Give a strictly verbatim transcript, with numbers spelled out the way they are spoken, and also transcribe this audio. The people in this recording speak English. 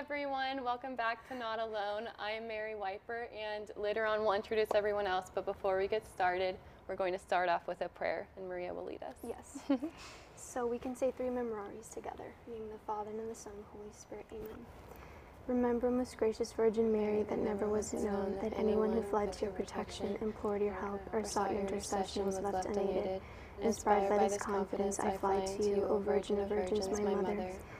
everyone. Welcome back to Not Alone. I am Mary Wiper, and later on we'll introduce everyone else. But before we get started, we're going to start off with a prayer, and Maria will lead us. Yes. So we can say three memoraries together. In the name of the Father, and of the Son, and the Holy Spirit. Amen. Remember, most gracious Virgin Mary, that never was it known that anyone who fled to your protection, implored your help, or sought your intercession was left unaided. Inspired by this confidence, I fly to you, O Virgin of Virgins, my Mother.